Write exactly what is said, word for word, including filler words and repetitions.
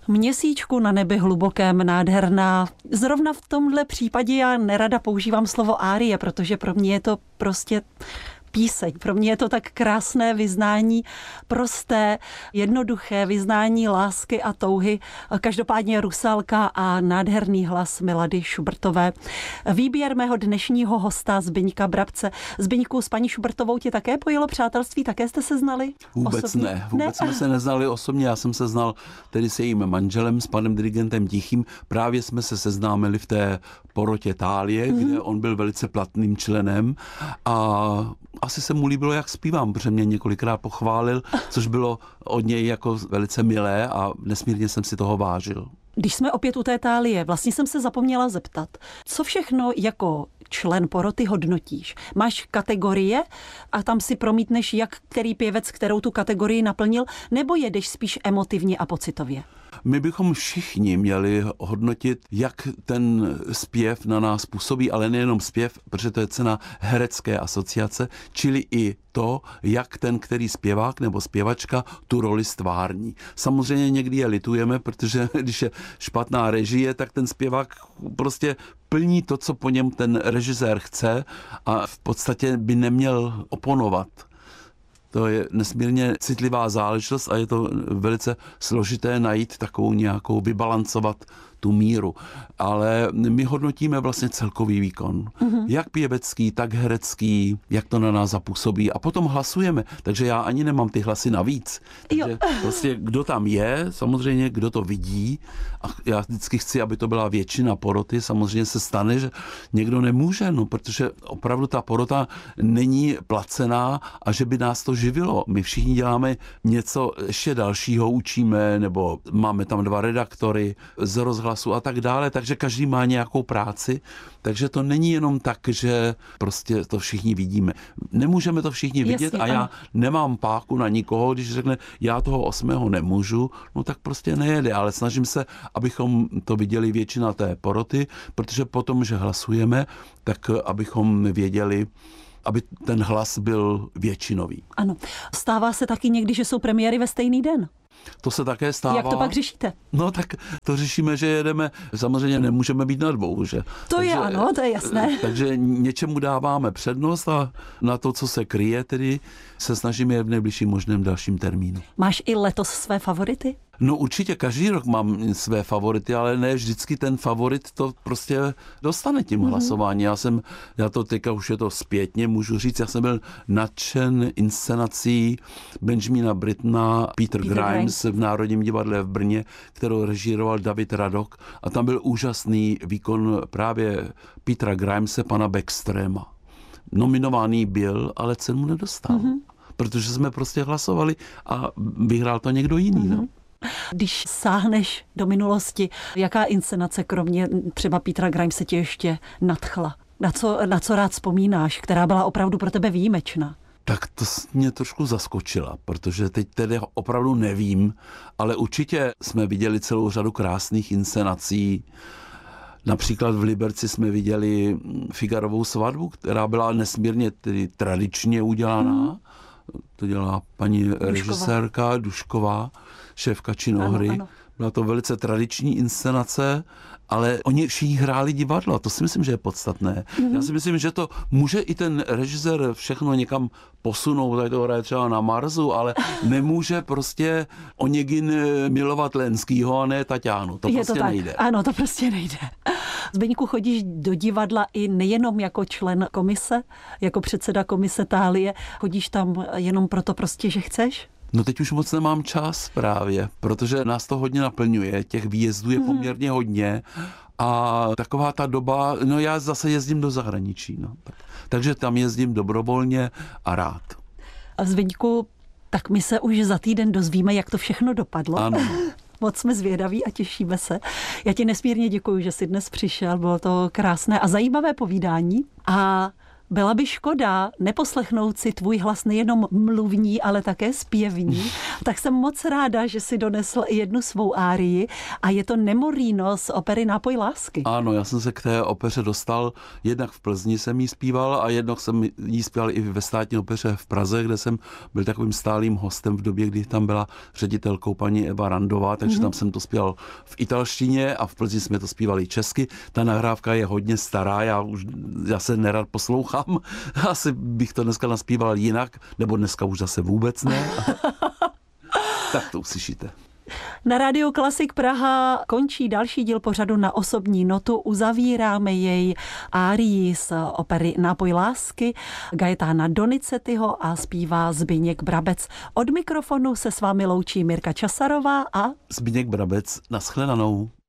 Měsíčku na nebi hlubokém, nádherná. Zrovna v tomhle případě já nerada používám slovo árie, protože pro mě je to prostě píseň. Pro mě je to tak krásné vyznání, prosté, jednoduché vyznání lásky a touhy. Každopádně Rusalka a nádherný hlas Milady Šubrtové. Výběr mého dnešního hosta Zbyňka Brabce. Zbyňku, s paní Šubrtovou tě také pojilo přátelství? Také jste se znali? Vůbec osobně? ne. Vůbec ne? jsme se neznali osobně. Já jsem se znal tedy s jejím manželem, s panem dirigentem Tichým. Právě jsme se seznámili v té porotě Thálie, mm. kde on byl velice platným členem a asi se mu líbilo, jak zpívám, protože mě několikrát pochválil, což bylo od něj jako velice milé a nesmírně jsem si toho vážil. Když jsme opět u té Thálie, vlastně jsem se zapomněla zeptat, co všechno jako člen poroty hodnotíš? Máš kategorie a tam si promítneš, jak který pěvec, kterou tu kategorii naplnil, nebo jedeš spíš emotivně a pocitově? My bychom všichni měli hodnotit, jak ten zpěv na nás působí, ale nejenom zpěv, protože to je cena herecké asociace, čili i to, jak ten, který zpěvák nebo zpěvačka tu roli stvární. Samozřejmě někdy je litujeme, protože když je špatná režie, tak ten zpěvák prostě plní to, co po něm ten režisér chce a v podstatě by neměl oponovat. To je nesmírně citlivá záležitost a je to velice složité najít takovou nějakou, vybalancovat tu míru. Ale my hodnotíme vlastně celkový výkon. Mm-hmm. Jak pěvecký, tak herecký, jak to na nás zapůsobí. A potom hlasujeme. Takže já ani nemám ty hlasy navíc. Takže prostě kdo tam je, samozřejmě kdo to vidí. A já vždycky chci, aby to byla většina poroty. Samozřejmě se stane, že někdo nemůže, no, protože opravdu ta porota není placená a že by nás to živilo. My všichni děláme něco ještě dalšího, učíme, nebo máme tam dva redaktory z rozhlasu a tak dále, takže každý má nějakou práci, takže to není jenom tak, že prostě to všichni vidíme. Nemůžeme to všichni vidět. Jasně, a já ano. nemám páku na nikoho, když řekne, já toho osmého nemůžu, no tak prostě nejede, ale snažím se, abychom to viděli většina té poroty, protože potom, že hlasujeme, tak abychom věděli, aby ten hlas byl většinový. Ano. Stává se taky někdy, že jsou premiéry ve stejný den. To se také stává. Jak to pak řešíte? No tak to řešíme, že jedeme, samozřejmě nemůžeme být na dvou, že? To takže, je ano, to je jasné. Takže něčemu dáváme přednost a na to, co se kryje, tedy se snažíme v nejbližším možném dalším termínu. Máš i letos své favority? No určitě každý rok mám své favority, ale ne vždycky ten favorit to prostě dostane tím mm-hmm. hlasování. Já jsem, já to teďka už je to zpětně, můžu říct, já jsem byl nadšen inscenací Benjamina Brittona, Peter, Peter Grimes, Grimes v Národním divadle v Brně, kterou režíroval David Radok a tam byl úžasný výkon právě Petera Grimese, pana Backstrema. Nominovaný byl, ale cenu mu nedostal, mm-hmm. protože jsme prostě hlasovali a vyhrál to někdo jiný, mm-hmm. no. Když sáhneš do minulosti, jaká inscenace kromě třeba Petera Grimese tě ještě nadchla? Na co, na co rád vzpomínáš, která byla opravdu pro tebe výjimečná? Tak to mě trošku zaskočila, protože teď tedy opravdu nevím, ale určitě jsme viděli celou řadu krásných inscenací. Například v Liberci jsme viděli Figarovou svatbu, která byla nesmírně tedy tradičně udělaná. Hmm. To dělá paní Dušková. režisérka Dušková, šéfka činohry. Ano, ano. Byla to velice tradiční inscenace, ale oni všichni hráli divadlo. To si myslím, že je podstatné. Mm-hmm. Já si myslím, že to může i ten režisér všechno někam posunout, tady to hraje třeba na Marsu, ale nemůže prostě Onegin milovat Lenskýho a ne Taťánu. To je prostě to tak. nejde. Ano, to prostě nejde. Zbyňku, chodíš do divadla i nejenom jako člen komise, jako předseda komise Thálie, chodíš tam jenom proto prostě, že chceš? No teď už moc nemám čas právě, protože nás to hodně naplňuje, těch výjezdů je poměrně hodně a taková ta doba, no já zase jezdím do zahraničí, no. Tak, takže tam jezdím dobrovolně a rád. A Zbyňku, tak my se už za týden dozvíme, jak to všechno dopadlo. Ano. Moc jsme zvědaví a těšíme se. Já ti nesmírně děkuju, že jsi dnes přišel, bylo to krásné a zajímavé povídání a Byla by škoda neposlechnout si tvůj hlas nejenom mluvní, ale také zpěvní. Tak jsem moc ráda, že si donesl i jednu svou árii a je to Nemorino z opery Nápoj lásky. Ano, já jsem se k té opeře dostal, jednak v Plzni jsem jí zpíval a jednak jsem jí zpíval i ve Státní opeře v Praze, kde jsem byl takovým stálým hostem v době, kdy tam byla ředitelkou paní Eva Randová, takže mm-hmm. tam jsem to zpíval v italštině a v Plzni jsme to zpívali česky. Ta nahrávka je hodně stará, já už já se nerad poslouchám. Asi bych to dneska naspíval jinak, nebo dneska už zase vůbec ne. Tak to uslyšíte. Na Rádiu Klasik Praha končí další díl pořadu Na osobní notu. Uzavíráme jej árií z opery Nápoj lásky Gajetána Donizettiho a zpívá Zbyněk Brabec. Od mikrofonu se s vámi loučí Mirka Časarová a Zbyněk Brabec. Naschledanou.